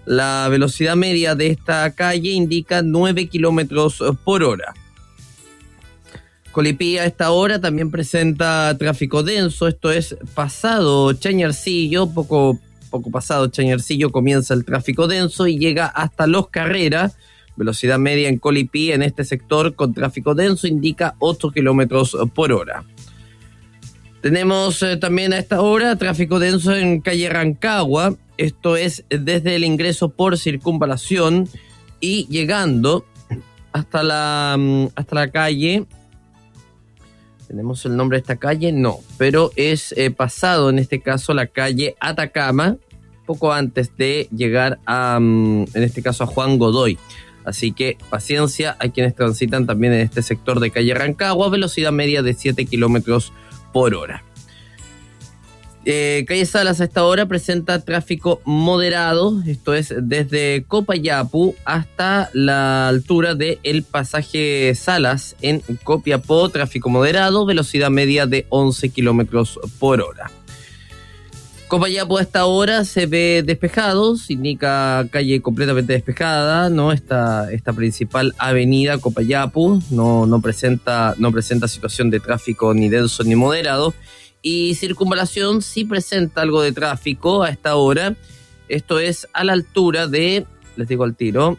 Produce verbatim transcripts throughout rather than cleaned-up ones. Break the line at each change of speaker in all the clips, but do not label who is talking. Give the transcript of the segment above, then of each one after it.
La velocidad media de esta calle indica nueve kilómetros por hora. Colipí a esta hora también presenta tráfico denso, esto es pasado Chañarcillo, poco, poco pasado Chañarcillo comienza el tráfico denso y llega hasta Los Carreras. Velocidad media en Colipí en este sector con tráfico denso indica ocho kilómetros por hora. Tenemos eh, también a esta hora tráfico denso en calle Rancagua, esto es desde el ingreso por circunvalación y llegando hasta la, hasta la calle. ¿Tenemos el nombre de esta calle? No, pero es eh, pasado en este caso la calle Atacama, poco antes de llegar a, um, en este caso a Juan Godoy. Así que paciencia, hay quienes transitan también en este sector de calle Rancagua, velocidad media de siete kilómetros por hora. Eh, calle Salas a esta hora presenta tráfico moderado, esto es desde Copayapu hasta la altura del pasaje Salas en Copiapó, tráfico moderado, velocidad media de once kilómetros por hora. Copayapu a esta hora se ve despejado, se indica calle completamente despejada, ¿no? Esta, esta principal avenida Copayapu no, no, presenta, no presenta situación de tráfico ni denso ni moderado. Y circunvalación sí presenta algo de tráfico a esta hora. Esto es a la altura de, les digo al tiro,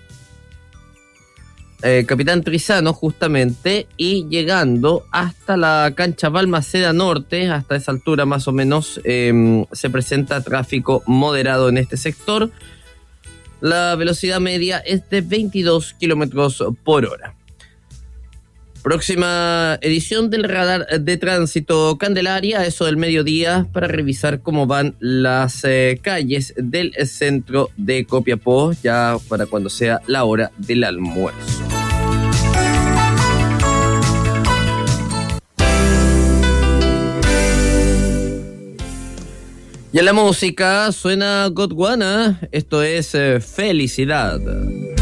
eh, Capitán Trizano justamente, y llegando hasta la cancha Balmaceda Norte, hasta esa altura más o menos, eh, se presenta tráfico moderado en este sector. La velocidad media es de veintidós kilómetros por hora. Próxima edición del radar de tránsito Candelaria, eso del mediodía, para revisar cómo van las eh, calles del centro de Copiapó, ya para cuando sea la hora del almuerzo. Y en la música suena Godwana, esto es eh, Felicidad.